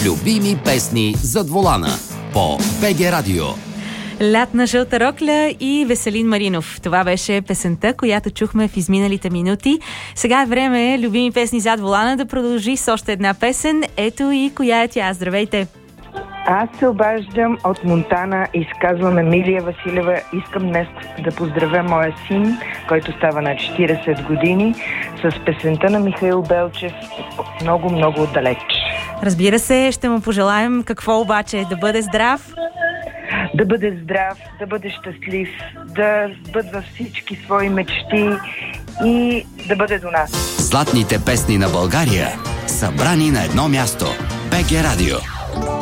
Любими песни зад волана по БГ Радио. Лятна жълта рокля и Веселин Маринов. Това беше песента, която чухме в изминалите минути. Сега е време любими песни зад волана да продължи с още една песен. Ето и коя е тя. Здравейте! Аз се обаждам от Монтана и казвам Емилия Василева. Искам днес да поздравя моя син, който става на 40 години, с песента на Михаил Белчев много отдалеч. Разбира се, ще му пожелаем какво обаче? Да бъде здрав? Да бъде здрав, да бъде щастлив, да сбъдва всички свои мечти и да бъде до нас. Златните песни на България, събрани на едно място. БГ Радио.